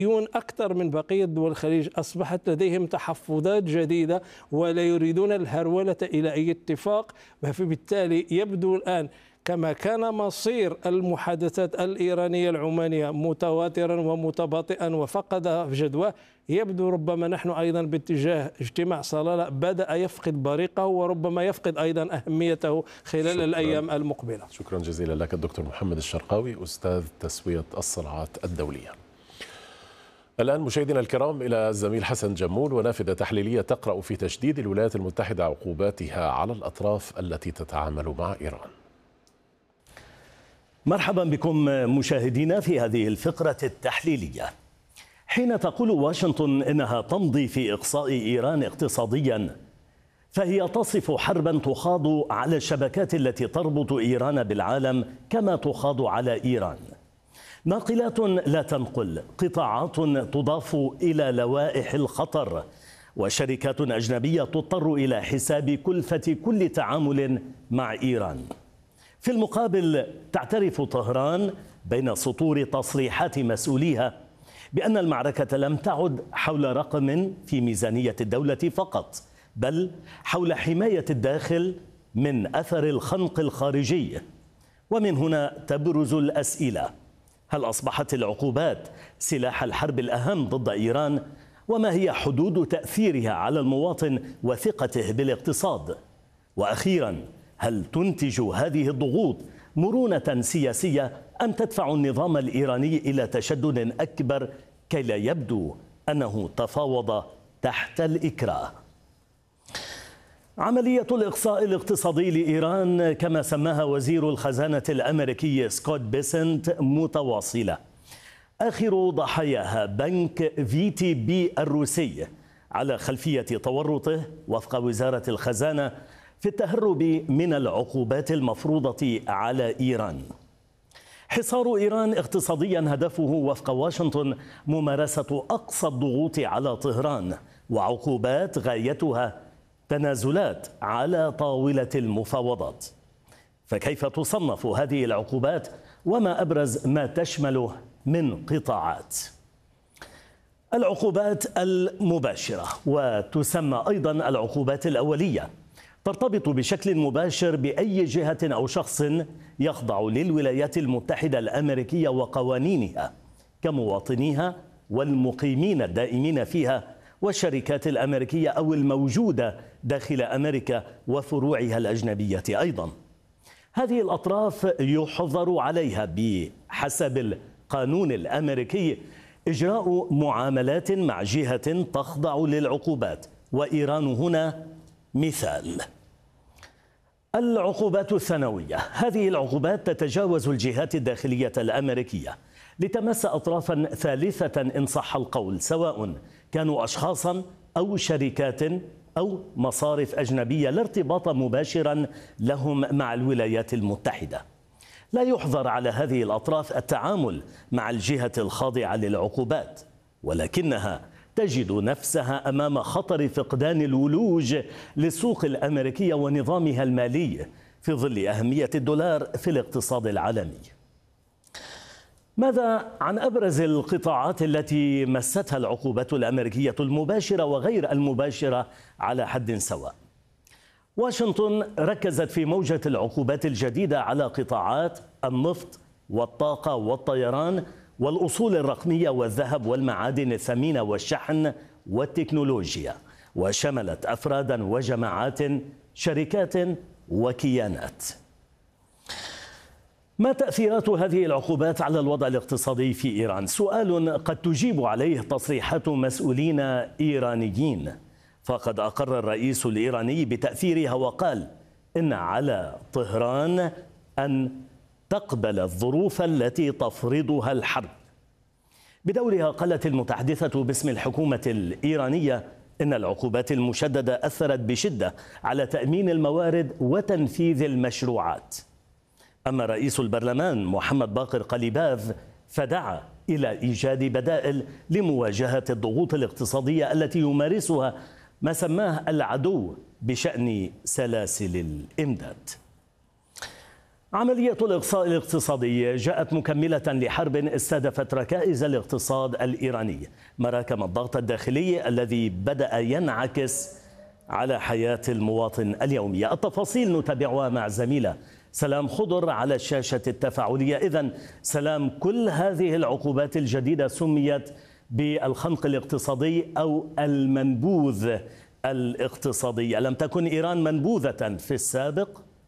أكثر من بقية دول الخليج أصبحت لديهم تحفظات جديدة ولا يريدون الهرولة إلى أي اتفاق، فبالتالي يبدو الآن كما كان مصير المحادثات الإيرانية العمانية متواترا ومتباطئا وفقد جدواه، يبدو ربما نحن أيضا باتجاه اجتماع صلالة بدأ يفقد بريقه وربما يفقد أيضا أهميته خلال الأيام المقبلة. شكرا جزيلا لك الدكتور محمد الشرقاوي، أستاذ تسوية الصراعات الدولية. الآن مشاهدينا الكرام إلى الزميل حسن جمول ونافذة تحليلية تقرأ في تشديد الولايات المتحدة عقوباتها على الأطراف التي تتعامل مع إيران. مرحبا بكم مشاهدينا في هذه الفقرة التحليلية. حين تقول واشنطن إنها تمضي في إقصاء إيران اقتصاديا، فهي تصف حربا تخاض على الشبكات التي تربط إيران بالعالم كما تخاض على إيران. ناقلات لا تنقل، قطاعات تضاف إلى لوائح الخطر، وشركات أجنبية تضطر إلى حساب كلفة كل تعامل مع إيران. في المقابل تعترف طهران بين سطور تصريحات مسؤوليها بأن المعركة لم تعد حول رقم في ميزانية الدولة فقط، بل حول حماية الداخل من أثر الخنق الخارجي. ومن هنا تبرز الأسئلة: هل أصبحت العقوبات سلاح الحرب الأهم ضد إيران؟ وما هي حدود تأثيرها على المواطن وثقته بالاقتصاد؟ وأخيرا، هل تنتج هذه الضغوط مرونة سياسية أم تدفع النظام الإيراني إلى تشدد أكبر كي لا يبدو أنه تفاوض تحت الإكراه؟ عملية الإقصاء الاقتصادي لإيران كما سماها وزير الخزانة الأمريكي سكوت بيسنت متواصلة. آخر ضحاياها بنك VTB الروسي على خلفية تورطه وفق وزارة الخزانة في التهرب من العقوبات المفروضة على إيران. حصار إيران اقتصاديا هدفه وفق واشنطن ممارسة أقصى الضغوط على طهران، وعقوبات غايتها تنازلات على طاولة المفاوضات. فكيف تصنف هذه العقوبات وما أبرز ما تشمله من قطاعات؟ العقوبات المباشرة، وتسمى أيضا العقوبات الأولية، ترتبط بشكل مباشر بأي جهة أو شخص يخضع للولايات المتحدة الأمريكية وقوانينها كمواطنيها والمقيمين الدائمين فيها والشركات الأمريكية أو الموجودة داخل أمريكا وفروعها الأجنبية أيضا. هذه الأطراف يحظر عليها بحسب القانون الأمريكي إجراء معاملات مع جهة تخضع للعقوبات، وإيران هنا مثال. العقوبات الثانوية، هذه العقوبات تتجاوز الجهات الداخلية الأمريكية لتمس أطرافا ثالثة إن صح القول، سواء كانوا أشخاصا أو شركات أو مصارف أجنبية لا ارتباط مباشرا لهم مع الولايات المتحدة. لا يحظر على هذه الأطراف التعامل مع الجهة الخاضعة للعقوبات، ولكنها تجد نفسها أمام خطر فقدان الولوج للسوق الأمريكية ونظامها المالي في ظل أهمية الدولار في الاقتصاد العالمي. ماذا عن أبرز القطاعات التي مستها العقوبات الأمريكية المباشرة وغير المباشرة على حد سواء؟ واشنطن ركزت في موجة العقوبات الجديدة على قطاعات النفط والطاقة والطيران والأصول الرقمية والذهب والمعادن الثمينة والشحن والتكنولوجيا، وشملت أفرادا وجماعات، شركات وكيانات. ما تأثيرات هذه العقوبات على الوضع الاقتصادي في إيران؟ سؤال قد تجيب عليه تصريحات مسؤولين إيرانيين، فقد أقر الرئيس الإيراني بتأثيرها وقال إن على طهران أن تقبل الظروف التي تفرضها الحرب. بدورها قالت المتحدثة باسم الحكومة الإيرانية إن العقوبات المشددة أثرت بشدة على تأمين الموارد وتنفيذ المشروعات. أما رئيس البرلمان محمد باقر قليباف فدعا إلى إيجاد بدائل لمواجهة الضغوط الاقتصادية التي يمارسها ما سماه العدو بشأن سلاسل الإمداد. عملية الإقصاء الاقتصادي جاءت مكملة لحرب استهدفت ركائز الاقتصاد الإيراني، مراكم الضغط الداخلي الذي بدأ ينعكس على حياة المواطن اليومية. التفاصيل نتابعها مع الزميلة سلام خضر على الشاشة التفاعلية. إذن سلام، كل هذه العقوبات الجديدة سميت بالخنق الاقتصادي أو المنبوذ الاقتصادي، ألم تكن إيران منبوذة في السابق؟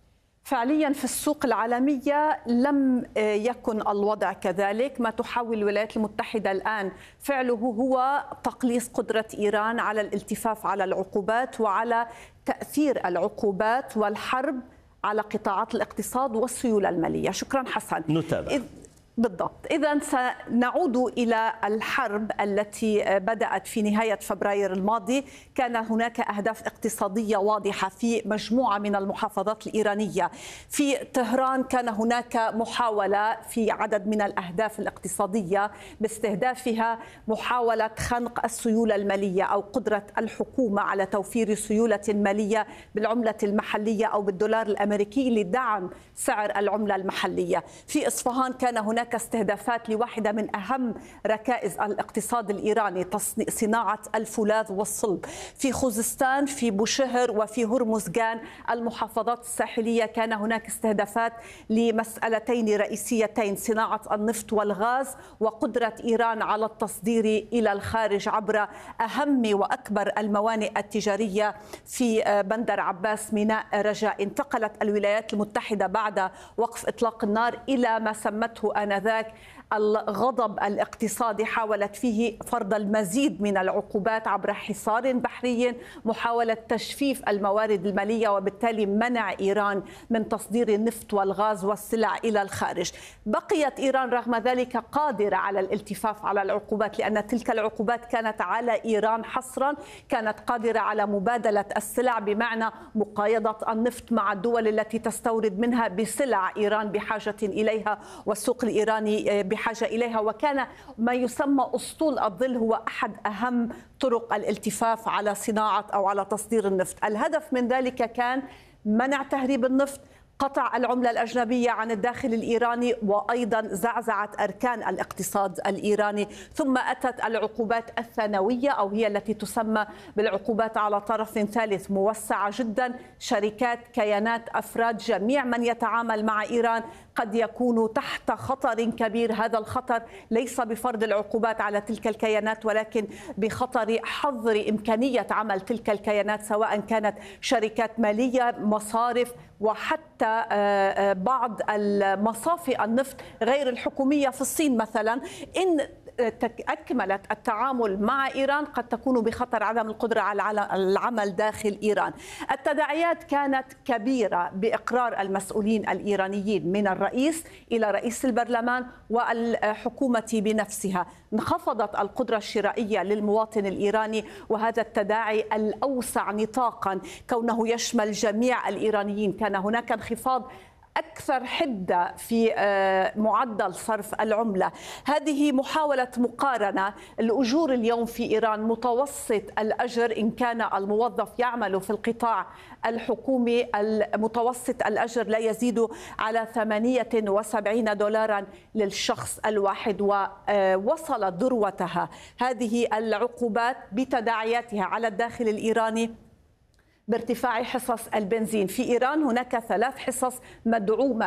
فعليا في السوق العالمية لم يكن الوضع كذلك. ما تحاول الولايات المتحدة الآن فعله هو تقليص قدرة إيران على الالتفاف على العقوبات وعلى تأثير العقوبات والحرب على قطاعات الاقتصاد والسيولة المالية. شكرا حسن. نتابع. بالضبط. إذن سنعود إلى الحرب التي بدأت في نهاية فبراير الماضي. كان هناك أهداف اقتصادية واضحة في مجموعة من المحافظات الإيرانية. في طهران كان هناك محاولة في عدد من الأهداف الاقتصادية باستهدافها محاولة خنق السيولة المالية أو قدرة الحكومة على توفير سيولة مالية بالعملة المحلية أو بالدولار الأمريكي لدعم سعر العملة المحلية. في إصفهان كان هناك استهدافات لواحدة من أهم ركائز الاقتصاد الإيراني، صناعة الفولاذ والصلب. في خوزستان، في بوشهر، وفي هرمزغان المحافظات الساحلية كان هناك استهدافات لمسألتين رئيسيتين: صناعة النفط والغاز وقدرة إيران على التصدير إلى الخارج عبر أهم وأكبر الموانئ التجارية في بندر عباس ميناء رجاء. انتقلت الولايات المتحدة بعد وقف إطلاق النار إلى ما سمته آنذاك الغضب الاقتصادي، حاولت فيه فرض المزيد من العقوبات عبر حصار بحري، محاولة تجفيف الموارد المالية وبالتالي منع إيران من تصدير النفط والغاز والسلع إلى الخارج. بقيت إيران رغم ذلك قادرة على الالتفاف على العقوبات، لأن تلك العقوبات كانت على إيران حصرا، كانت قادرة على مبادلة السلع بمعنى مقايضة النفط مع الدول التي تستورد منها بسلع إيران بحاجة إليها والسوق الإيراني بحاجة إليها. وكان ما يسمى أسطول الظل هو أحد أهم طرق الالتفاف على صناعة أو على تصدير النفط. الهدف من ذلك كان منع تهريب النفط، قطع العملة الأجنبية عن الداخل الإيراني، وأيضا زعزعة أركان الاقتصاد الإيراني. ثم أتت العقوبات الثانوية أو هي التي تسمى بالعقوبات على طرف ثالث، موسعة جدا. شركات، كيانات، أفراد، جميع من يتعامل مع إيران قد يكون تحت خطر كبير. هذا الخطر ليس بفرض العقوبات على تلك الكيانات ولكن بخطر حظر إمكانية عمل تلك الكيانات، سواء كانت شركات مالية، مصارف، وحتى بعض المصافي النفط غير الحكومية في الصين مثلا. إن أكملت التعامل مع إيران قد تكون بخطر عدم القدرة على العمل داخل إيران. التداعيات كانت كبيرة بإقرار المسؤولين الإيرانيين من الرئيس إلى رئيس البرلمان والحكومة بنفسها. انخفضت القدرة الشرائية للمواطن الإيراني، وهذا التداعي الأوسع نطاقا كونه يشمل جميع الإيرانيين. كان هناك انخفاض أكثر حدة في معدل صرف العملة. هذه محاولة مقارنة. الأجور اليوم في إيران متوسط الأجر، إن كان الموظف يعمل في القطاع الحكومي، متوسط الأجر لا يزيد على 78 دولارا للشخص الواحد، ووصلت ذروتها هذه العقوبات بتداعياتها على الداخل الإيراني بارتفاع حصص البنزين. في إيران هناك 3 حصص مدعومة.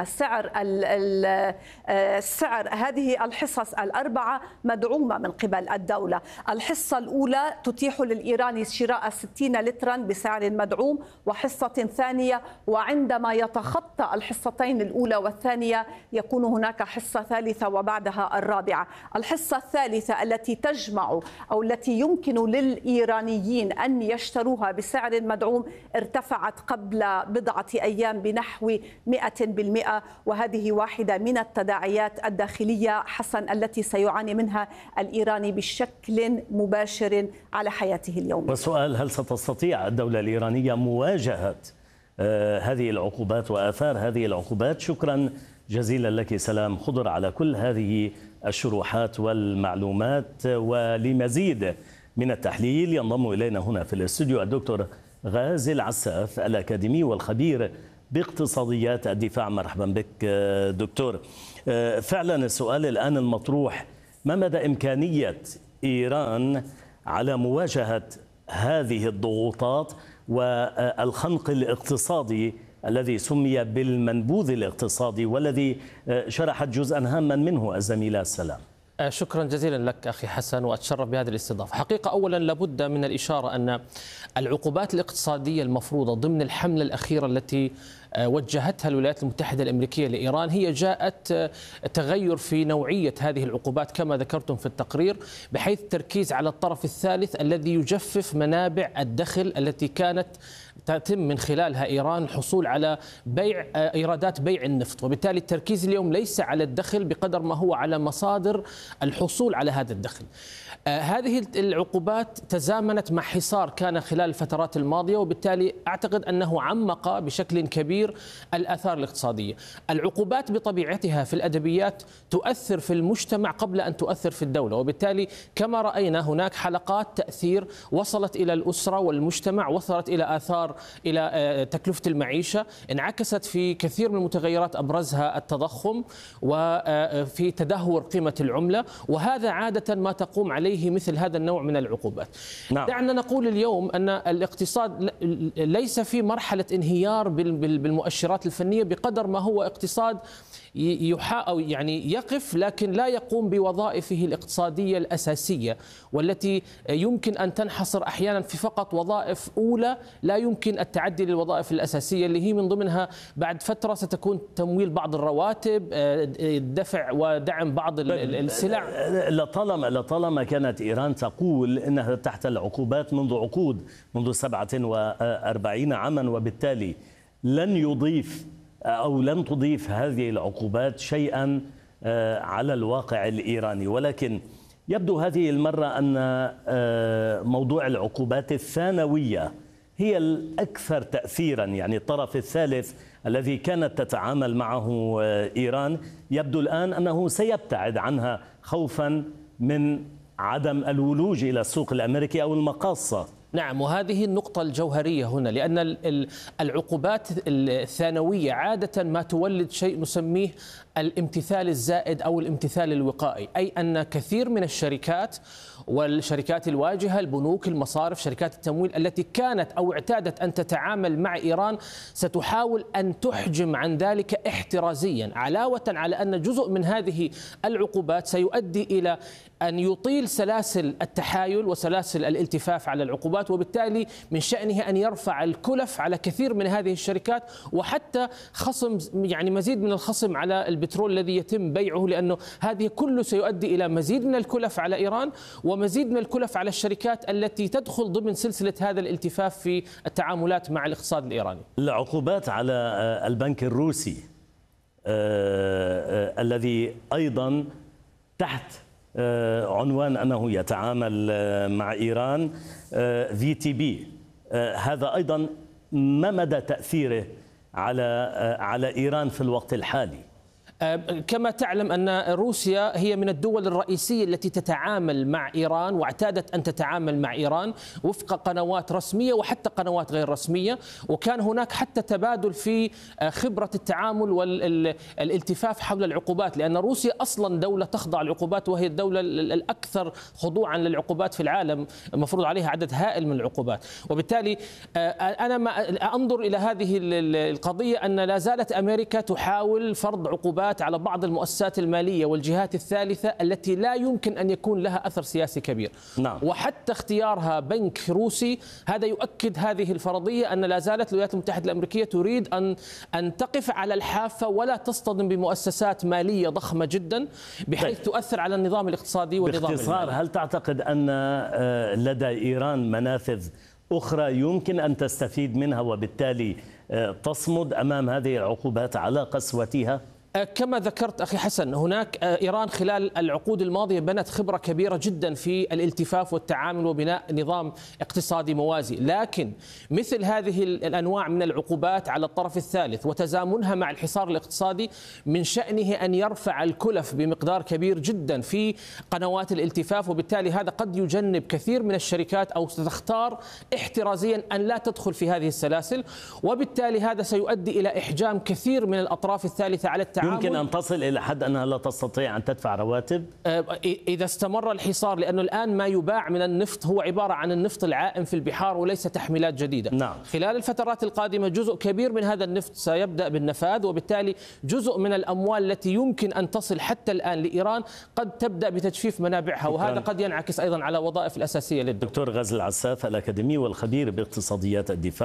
سعر هذه الحصص ال4 مدعومة من قبل الدولة. الحصة الأولى تتيح للإيراني شراء 60 لترا بسعر مدعوم، وحصة ثانية، وعندما يتخطى الحصتين الأولى والثانية يكون هناك حصة ثالثة وبعدها الرابعة. الحصة الثالثة التي تجمع أو التي يمكن للإيرانيين أن يشتروها بسعر مدعوم ارتفعت قبل بضعة أيام بنحو 100%، وهذه واحدة من التداعيات الداخلية حسن التي سيعاني منها الإيراني بشكل مباشر على حياته اليومية. والسؤال: هل ستستطيع الدولة الإيرانية مواجهة هذه العقوبات وآثار هذه العقوبات؟ شكرا جزيلا لك سلام خضر على كل هذه الشروحات والمعلومات. ولمزيد من التحليل ينضم إلينا هنا في الاستوديو الدكتور غازي العساف، الأكاديمي والخبير باقتصاديات الدفاع. مرحبا بك دكتور. فعلا السؤال الآن المطروح: ما مدى إمكانية إيران على مواجهة هذه الضغوطات والخنق الاقتصادي الذي سمي بالمنبوذ الاقتصادي والذي شرحت جزءا هاما منه الزميلة سلام؟ شكرا جزيلا لك أخي حسن، وأتشرف بهذه الاستضافة. حقيقة أولا لابد من الإشارة أن العقوبات الاقتصادية المفروضة ضمن الحملة الأخيرة التي وجهتها الولايات المتحدة الأمريكية لإيران هي جاءت تغير في نوعية هذه العقوبات كما ذكرتم في التقرير، بحيث التركيز على الطرف الثالث الذي يجفف منابع الدخل التي كانت تتم من خلالها إيران الحصول على بيع إيرادات بيع النفط. وبالتالي التركيز اليوم ليس على الدخل بقدر ما هو على مصادر الحصول على هذا الدخل. هذه العقوبات تزامنت مع حصار كان خلال الفترات الماضية، وبالتالي أعتقد أنه عمق بشكل كبير الآثار الاقتصادية. العقوبات بطبيعتها في الأدبيات تؤثر في المجتمع قبل أن تؤثر في الدولة، وبالتالي كما رأينا هناك حلقات تأثير وصلت إلى الأسرة والمجتمع، وصلت إلى آثار إلى تكلفة المعيشة، انعكست في كثير من المتغيرات أبرزها التضخم وفي تدهور قيمة العملة، وهذا عادة ما تقوم عليه مثل هذا النوع من العقوبات. نعم. دعنا نقول اليوم أن الاقتصاد ليس في مرحلة انهيار بالمؤشرات الفنية بقدر ما هو اقتصاد يعني يقف لكن لا يقوم بوظائفه الاقتصادية الأساسية، والتي يمكن أن تنحصر أحيانا في فقط وظائف أولى لا يمكن التعدي للوظائف الأساسية اللي هي من ضمنها بعد فترة ستكون تمويل بعض الرواتب، دفع ودعم بعض السلع. لطالما كانت إيران تقول إنها تحت العقوبات منذ عقود، منذ 47 عاما، وبالتالي لن تضيف هذه العقوبات شيئا على الواقع الإيراني. ولكن يبدو هذه المرة أن موضوع العقوبات الثانوية هي الأكثر تأثيرا، يعني الطرف الثالث الذي كانت تتعامل معه إيران يبدو الآن أنه سيبتعد عنها خوفا من عدم الولوج إلى السوق الأمريكي أو المقاصة. نعم، وهذه النقطة الجوهرية هنا، لأن العقوبات الثانوية عادة ما تولد شيء نسميه الامتثال الزائد أو الامتثال الوقائي، أي أن كثير من الشركات والشركات الواجهة، البنوك، المصارف، شركات التمويل التي كانت أو اعتادت أن تتعامل مع إيران ستحاول أن تحجم عن ذلك احترازيا، علاوة على أن جزء من هذه العقوبات سيؤدي إلى أن يطيل سلاسل التحايل وسلاسل الالتفاف على العقوبات، وبالتالي من شأنه أن يرفع الكلف على كثير من هذه الشركات، وحتى خصم يعني مزيد من الخصم على البترول الذي يتم بيعه، لأنه هذه كله سيؤدي إلى مزيد من الكلف على إيران ومزيد من الكلف على الشركات التي تدخل ضمن سلسلة هذا الالتفاف في التعاملات مع الاقتصاد الإيراني. العقوبات على البنك الروسي الذي أيضا تحت عنوان أنه يتعامل مع إيران، VTB، هذا أيضا ما مدى تأثيره على إيران في الوقت الحالي؟ كما تعلم أن روسيا هي من الدول الرئيسية التي تتعامل مع إيران واعتادت أن تتعامل مع إيران وفق قنوات رسمية وحتى قنوات غير رسمية، وكان هناك حتى تبادل في خبرة التعامل والالتفاف حول العقوبات، لأن روسيا أصلا دولة تخضع العقوبات وهي الدولة الأكثر خضوعا للعقوبات في العالم، مفروض عليها عدد هائل من العقوبات. وبالتالي أنا ما أنظر إلى هذه القضية أن لا زالت أمريكا تحاول فرض عقوبات على بعض المؤسسات المالية والجهات الثالثة التي لا يمكن أن يكون لها أثر سياسي كبير. نعم. وحتى اختيارها بنك روسي هذا يؤكد هذه الفرضية، أن لا زالت الولايات المتحدة الأمريكية تريد أن تقف على الحافة ولا تصطدم بمؤسسات مالية ضخمة جدا بحيث تؤثر على النظام الاقتصادي والنظام باختصار المالي. هل تعتقد أن لدى إيران منافذ أخرى يمكن أن تستفيد منها وبالتالي تصمد أمام هذه العقوبات على قسوتها؟ كما ذكرت أخي حسن، هناك إيران خلال العقود الماضية بنت خبرة كبيرة جدا في الالتفاف والتعامل وبناء نظام اقتصادي موازي، لكن مثل هذه الأنواع من العقوبات على الطرف الثالث وتزامنها مع الحصار الاقتصادي من شأنه أن يرفع الكلف بمقدار كبير جدا في قنوات الالتفاف، وبالتالي هذا قد يجنب كثير من الشركات أو ستختار احترازيا أن لا تدخل في هذه السلاسل، وبالتالي هذا سيؤدي إلى إحجام كثير من الأطراف الثالثة على التعامل. يمكن أن تصل إلى حد أنها لا تستطيع أن تدفع رواتب إذا استمر الحصار، لأنه الآن ما يباع من النفط هو عبارة عن النفط العائم في البحار وليس تحميلات جديدة. نعم. خلال الفترات القادمة جزء كبير من هذا النفط سيبدأ بالنفاذ، وبالتالي جزء من الأموال التي يمكن أن تصل حتى الآن لإيران قد تبدأ بتجفيف منابعها، وهذا قد ينعكس أيضا على وظائف الأساسية للدولة. دكتور غازي العساف الأكاديمي والخبير باقتصاديات الدفاع.